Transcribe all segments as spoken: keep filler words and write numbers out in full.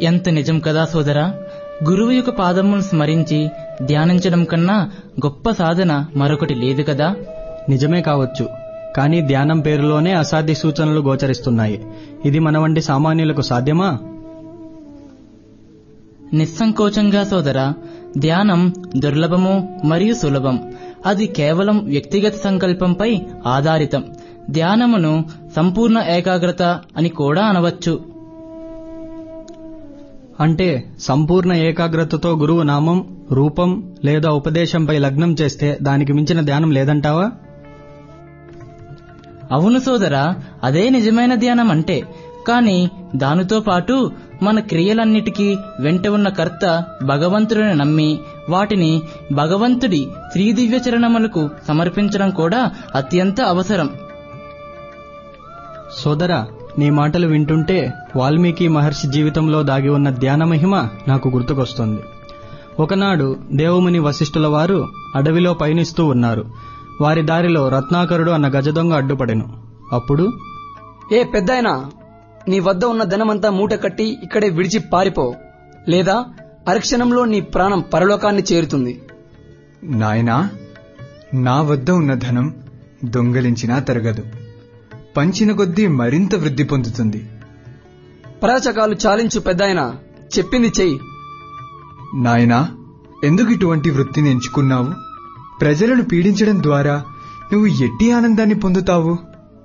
ఎంత నిజం కదా సోదరా. గురువు యొక్క పాదములను స్మరించి ధ్యానించడం కన్నా గొప్ప సాధన మరొకటి లేదు కదా. నిజమే కావచ్చు, కానీ ధ్యానం పేరులోనే అసాధ్య సూచనలు గోచరిస్తున్నాయి. ఇది మన వంటి సామాన్యులకు సాధ్యమా? నిస్సంకోచంగా సోదరా, ధ్యానం దుర్లభము మరియు సులభం. అది కేవలం వ్యక్తిగత సంకల్పంపై ఆధారితం. ధ్యానమును సంపూర్ణ ఏకాగ్రత అని కూడా అనవచ్చు. అంటే సంపూర్ణ ఏకాగ్రతతో గురువు నామం, రూపం లేదా ఉపదేశంపై లగ్నం చేస్తే దానికి మించిన ధ్యానం లేదంటావా? అవును సోదరా, అదే నిజమైన ధ్యానం అంటే. కాని దానితో పాటు మన క్రియలన్నిటికీ వెంట ఉన్న కర్త భగవంతుడిని నమ్మి వాటిని భగవంతుడి శ్రీదివ్య చరణములకు సమర్పించడం కూడా అత్యంత అవసరం. సోదరా, నీ మాటలు వింటుంటే వాల్మీకి మహర్షి జీవితంలో దాగి ఉన్న ధ్యాన మహిమ నాకు గుర్తుకొస్తుంది. ఒకనాడు దేవముని వశిష్ఠుల వారు అడవిలో పయనిస్తూ ఉన్నారు. వారి దారిలో రత్నాకరుడు అన్న గజదొంగ అడ్డుపడెను. అప్పుడు, ఏ పెద్దాయనా, నీ వద్ద ఉన్న ధనమంతా మూట కట్టి ఇక్కడే విడిచి పారిపో, లేదా అరక్షణంలో నీ ప్రాణం పరలోకాన్ని చేరుతుంది. నాయనా, నా వద్ద ఉన్న ధనం దొంగలించినా తరగదు, పంచిన కొద్దీ మరింత వృద్ధి పొందుతుంది. ప్రవచకాలు చాలించు పెద్దాయనా, చెప్పింది చెయ్యి. నాయనా, ఎందుకు ఇటువంటి వృత్తిని ఎంచుకున్నావు? ప్రజలను పీడించడం ద్వారా నువ్వు ఎట్టి ఆనందాన్ని పొందుతావు?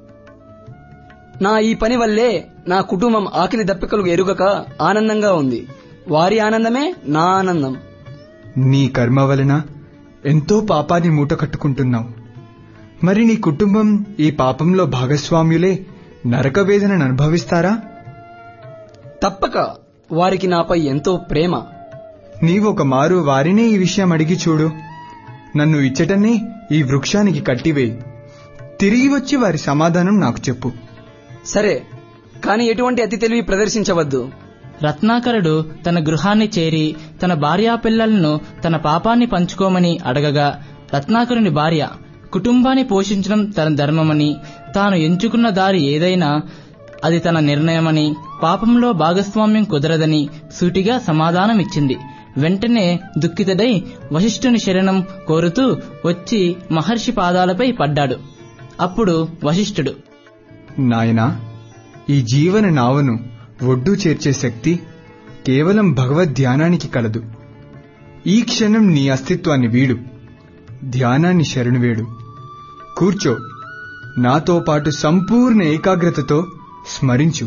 నా ఈ పని వల్లే నా కుటుంబం ఆకలి దప్పికలు ఎరుగక ఆనందంగా ఉంది. వారి ఆనందమే నా ఆనందం. నీ కర్మ వలన ఎంతో పాపాన్ని మూట కట్టుకుంటున్నావు. మరి నీ కుటుంబం ఈ పాపంలో భాగస్వామ్యులే నరక వేదనను అనుభవిస్తారా? తప్పక. వారికి నాపై ఎంతో ప్రేమ. నీవొక మారు వారినే ఈ విషయం అడిగి చూడు. నన్ను ఇచ్చటనే ఈ వృక్షానికి కట్టివేయి. తిరిగి వచ్చి వారి సమాధానం నాకు చెప్పు. సరే, కాని ఎటువంటి అతి తెలివి ప్రదర్శించవద్దు. రత్నాకరుడు తన గృహాన్ని చేరి తన భార్యాపిల్లలను తన పాపాన్ని పంచుకోమని అడగగా, రత్నాకరుని భార్య కుటుంబాన్ని పోషించడం తన ధర్మమని, తాను ఎంచుకున్న దారి ఏదైనా అది తన నిర్ణయమని, పాపంలో భాగస్వామ్యం కుదరదని సూటిగా సమాధానమిచ్చింది. వెంటనే దుఃఖితుడై వశిష్ఠుని శరణం కోరుతూ వచ్చి మహర్షి పాదాలపై పడ్డాడు. అప్పుడు వశిష్ఠుడు, నాయనా, ఈ జీవన నావను ఒడ్డు చేర్చే శక్తి కేవలం భగవద్ ధ్యానానికి కలదు. ఈ క్షణం నీ అస్తిత్వాన్ని వీడు, ధ్యానాన్ని శరణు వేడు. కూర్చో, నాతో పాటు సంపూర్ణ ఏకాగ్రతతో స్మరించు.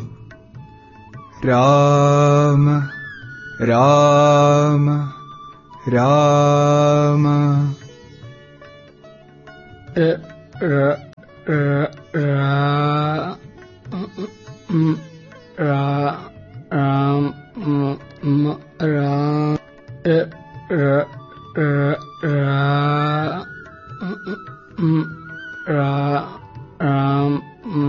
రామ రామ రామ. రామ్